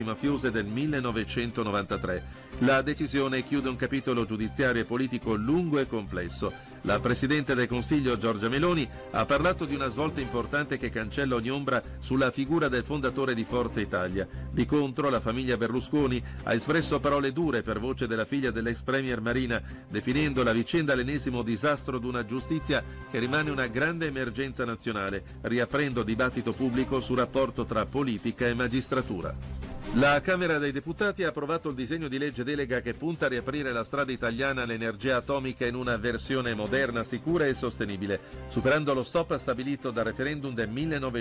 mafiose del 1993. La decisione chiude un capitolo giudiziario e politico lungo e complesso. La Presidente del Consiglio Giorgia Meloni ha parlato di una svolta importante che cancella ogni ombra sulla figura del fondatore di Forza Italia. Di contro, la famiglia Berlusconi ha espresso parole dure per voce della figlia dell'ex premier Marina, definendo la vicenda l'ennesimo disastro di una giustizia che rimane una grande emergenza nazionale, riaprendo dibattito pubblico sul rapporto tra politica e magistratura. La Camera dei Deputati ha approvato il disegno di legge delega che punta a riaprire la strada italiana all'energia atomica in una versione moderna, sicura e sostenibile, superando lo stop stabilito dal referendum del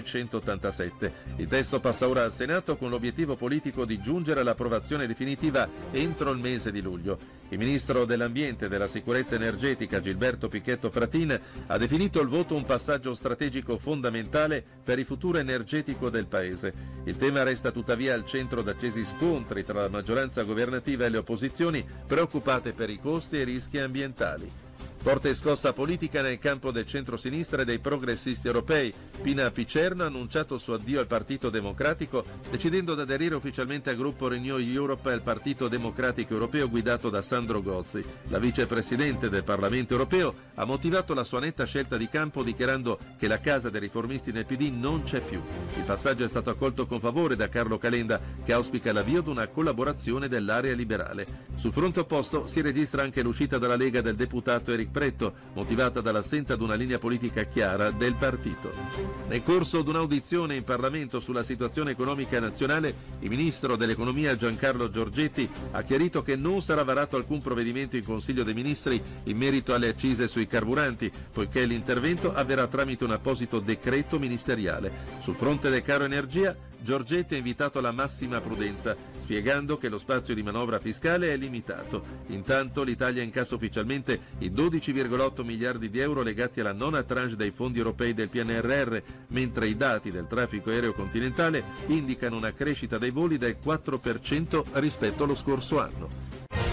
1987. Il testo passa ora al Senato con l'obiettivo politico di giungere all'approvazione definitiva entro il mese di luglio. Il ministro dell'Ambiente e della Sicurezza Energetica Gilberto Pichetto Fratin ha definito il voto un passaggio strategico fondamentale per il futuro energetico del Paese. Il tema resta tuttavia al centro da accesi scontri tra la maggioranza governativa e le opposizioni, preoccupate per i costi e i rischi ambientali. Forte scossa politica nel campo del centro-sinistra e dei progressisti europei. Pina Picerno ha annunciato il suo addio al Partito Democratico, decidendo di aderire ufficialmente al gruppo Renew Europe e al Partito Democratico Europeo guidato da Sandro Gozzi. La vicepresidente del Parlamento Europeo ha motivato la sua netta scelta di campo dichiarando che la casa dei riformisti nel PD non c'è più. Il passaggio è stato accolto con favore da Carlo Calenda, che auspica l'avvio di una collaborazione dell'area liberale. Sul fronte opposto si registra anche l'uscita dalla Lega del deputato Eric Pretto, motivata dall'assenza di una linea politica chiara del partito. Nel corso di un'audizione in Parlamento sulla situazione economica nazionale, il ministro dell'Economia Giancarlo Giorgetti ha chiarito che non sarà varato alcun provvedimento in Consiglio dei Ministri in merito alle accise sui carburanti, poiché l'intervento avverrà tramite un apposito decreto ministeriale. Sul fronte del caro energia, Giorgetti ha invitato alla massima prudenza, spiegando che lo spazio di manovra fiscale è limitato. Intanto l'Italia incassa ufficialmente i 12,8 miliardi di euro legati alla nona tranche dei fondi europei del PNRR, mentre i dati del traffico aereo continentale indicano una crescita dei voli del 4% rispetto allo scorso anno.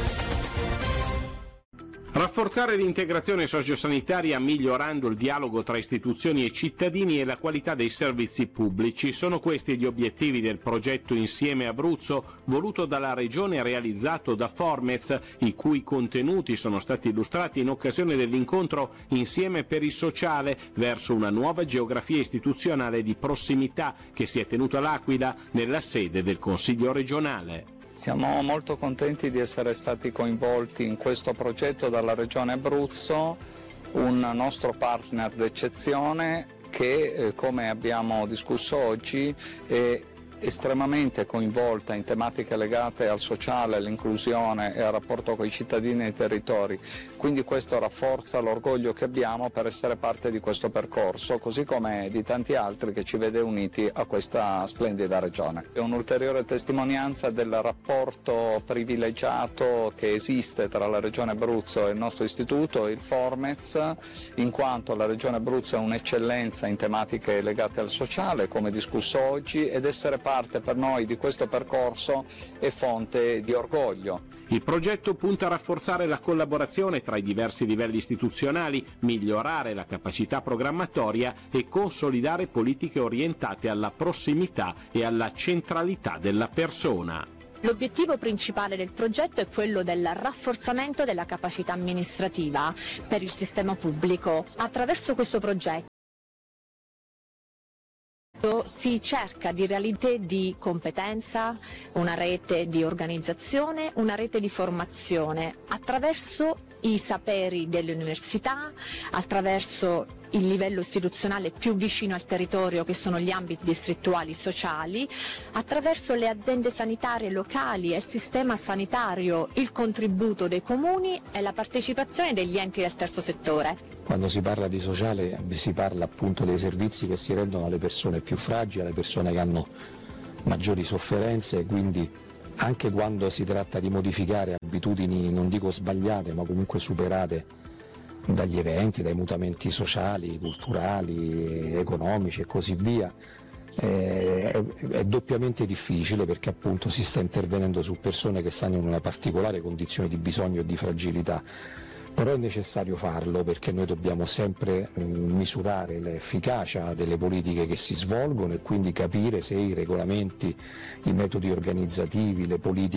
Rafforzare l'integrazione sociosanitaria migliorando il dialogo tra istituzioni e cittadini e la qualità dei servizi pubblici. Sono questi gli obiettivi del progetto Insieme Abruzzo, voluto dalla Regione e realizzato da Formez, i cui contenuti sono stati illustrati in occasione dell'incontro Insieme per il Sociale verso una nuova geografia istituzionale di prossimità che si è tenuto all'Aquila nella sede del Consiglio regionale. Siamo molto contenti di essere stati coinvolti in questo progetto dalla Regione Abruzzo, un nostro partner d'eccezione che, come abbiamo discusso oggi, è estremamente coinvolta in tematiche legate al sociale, all'inclusione e al rapporto con i cittadini e i territori. Quindi questo rafforza l'orgoglio che abbiamo per essere parte di questo percorso, così come di tanti altri che ci vede uniti a questa splendida regione. È un'ulteriore testimonianza del rapporto privilegiato che esiste tra la Regione Abruzzo e il nostro istituto, il Formez, in quanto la Regione Abruzzo è un'eccellenza in tematiche legate al sociale, come discusso oggi, ed essere parte per noi di questo percorso è fonte di orgoglio. Il progetto punta a rafforzare la collaborazione tra i diversi livelli istituzionali, migliorare la capacità programmatoria e consolidare politiche orientate alla prossimità e alla centralità della persona. L'obiettivo principale del progetto è quello del rafforzamento della capacità amministrativa per il sistema pubblico. Attraverso questo progetto si cerca di realizzare di competenza, una rete di organizzazione, una rete di formazione attraverso i saperi delle università, attraverso il livello istituzionale più vicino al territorio che sono gli ambiti distrettuali sociali, attraverso le aziende sanitarie locali e il sistema sanitario, il contributo dei comuni e la partecipazione degli enti del terzo settore. Quando si parla di sociale si parla appunto dei servizi che si rendono alle persone più fragili, alle persone che hanno maggiori sofferenze, quindi anche quando si tratta di modificare abitudini, non dico sbagliate, ma comunque superate dagli eventi, dai mutamenti sociali, culturali, economici e così via, è doppiamente difficile perché appunto si sta intervenendo su persone che stanno in una particolare condizione di bisogno e di fragilità. Però è necessario farlo perché noi dobbiamo sempre misurare l'efficacia delle politiche che si svolgono e quindi capire se i regolamenti, i metodi organizzativi, le politiche